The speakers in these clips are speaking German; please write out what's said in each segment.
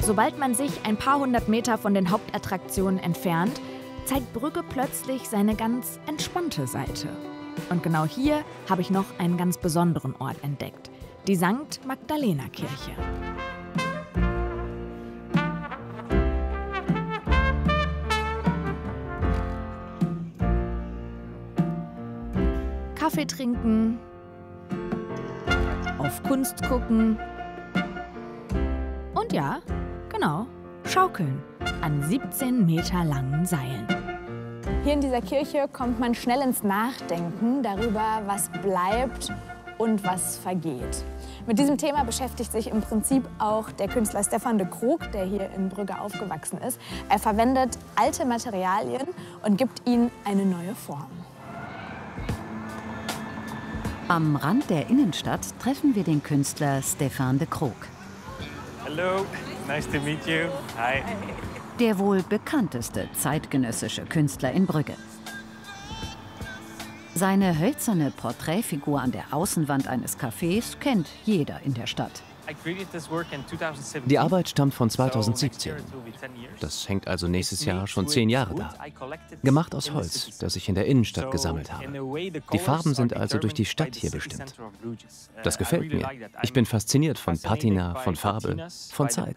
Sobald man sich ein paar hundert Meter von den Hauptattraktionen entfernt, zeigt Brügge plötzlich seine ganz entspannte Seite. Und genau hier habe ich noch einen ganz besonderen Ort entdeckt: die St. Magdalena Kirche. Kaffee trinken, auf Kunst gucken und ja, genau, schaukeln an 17 Meter langen Seilen. Hier in dieser Kirche kommt man schnell ins Nachdenken darüber, was bleibt und was vergeht. Mit diesem Thema beschäftigt sich im Prinzip auch der Künstler Stefan de Krook, der hier in Brügge aufgewachsen ist. Er verwendet alte Materialien und gibt ihnen eine neue Form. Am Rand der Innenstadt treffen wir den Künstler Stefan de Krook. Hallo, nice to meet you. Hi. Der wohl bekannteste zeitgenössische Künstler in Brügge. Seine hölzerne Porträtfigur an der Außenwand eines Cafés kennt jeder in der Stadt. Die Arbeit stammt von 2017. Das hängt also nächstes Jahr schon 10 Jahre da. Gemacht aus Holz, das ich in der Innenstadt gesammelt habe. Die Farben sind also durch die Stadt hier bestimmt. Das gefällt mir. Ich bin fasziniert von Patina, von Farbe, von Zeit.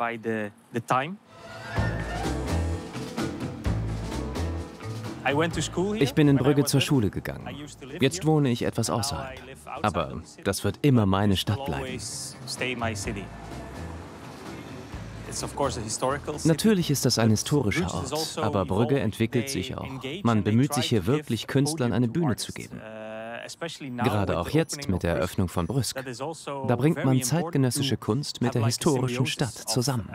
Ich bin in Brügge zur Schule gegangen. Jetzt wohne ich etwas außerhalb. Aber das wird immer meine Stadt bleiben. Natürlich ist das ein historischer Ort, aber Brügge entwickelt sich auch. Man bemüht sich hier wirklich, Künstlern eine Bühne zu geben. Gerade auch jetzt mit der Eröffnung von Brüsk. Da bringt man zeitgenössische Kunst mit der historischen Stadt zusammen.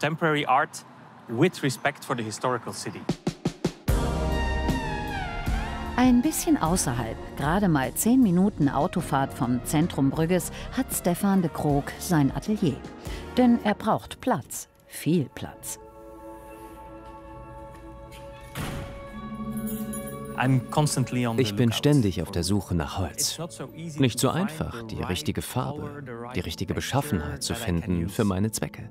Ein bisschen außerhalb, gerade mal 10 Minuten Autofahrt vom Zentrum Brügges, hat Stefan de Krook sein Atelier. Denn er braucht Platz, viel Platz. Ich bin ständig auf der Suche nach Holz. Nicht so einfach, die richtige Farbe, die richtige Beschaffenheit zu finden für meine Zwecke.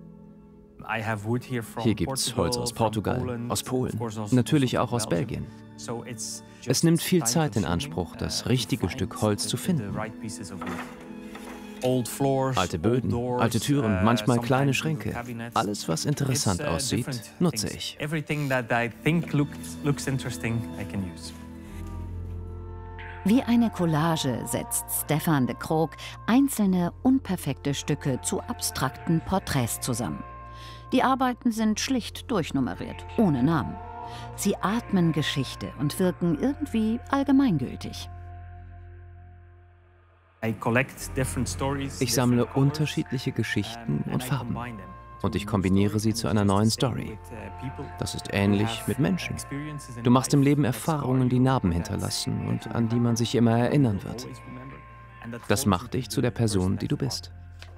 Hier gibt's Holz aus Portugal, aus Polen, natürlich auch aus Belgien. Es nimmt viel Zeit in Anspruch, das richtige Stück Holz zu finden. Alte Böden, alte Türen, manchmal kleine Schränke. Alles, was interessant aussieht, nutze ich. Wie eine Collage setzt Stefan de Krook einzelne unperfekte Stücke zu abstrakten Porträts zusammen. Die Arbeiten sind schlicht durchnummeriert, ohne Namen. Sie atmen Geschichte und wirken irgendwie allgemeingültig. Ich sammle unterschiedliche Geschichten und Farben. Und ich kombiniere sie zu einer neuen Story. Das ist ähnlich mit Menschen. Du machst im Leben Erfahrungen, die Narben hinterlassen und an die man sich immer erinnern wird. Das macht dich zu der Person, die du bist.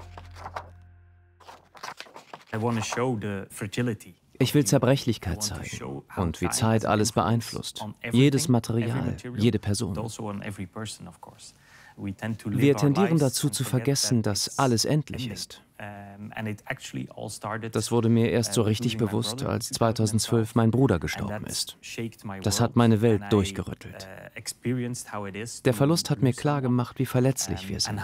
Ich will Zerbrechlichkeit zeigen und wie Zeit alles beeinflusst. Jedes Material, jede Person. Wir tendieren dazu zu vergessen, dass alles endlich ist. Das wurde mir erst so richtig bewusst, als 2012 mein Bruder gestorben ist. Das hat meine Welt durchgerüttelt. Der Verlust hat mir klargemacht, wie verletzlich wir sind.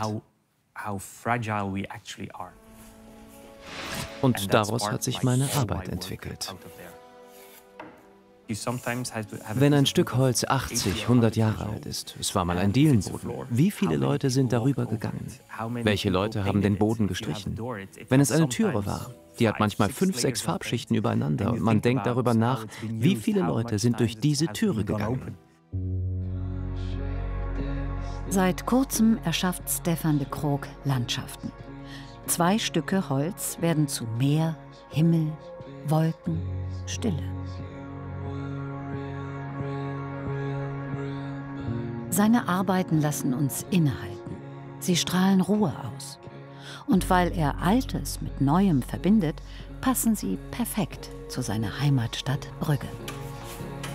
Und daraus hat sich meine Arbeit entwickelt. Wenn ein Stück Holz 80, 100 Jahre alt ist, es war mal ein Dielenboden, wie viele Leute sind darüber gegangen? Welche Leute haben den Boden gestrichen? Wenn es eine Türe war, die hat manchmal 5, 6 Farbschichten übereinander und man denkt darüber nach, wie viele Leute sind durch diese Türe gegangen? Seit kurzem erschafft Stefan de Krook Landschaften. 2 Stücke Holz werden zu Meer, Himmel, Wolken, Stille. Seine Arbeiten lassen uns innehalten. Sie strahlen Ruhe aus. Und weil er Altes mit Neuem verbindet, passen sie perfekt zu seiner Heimatstadt Brügge.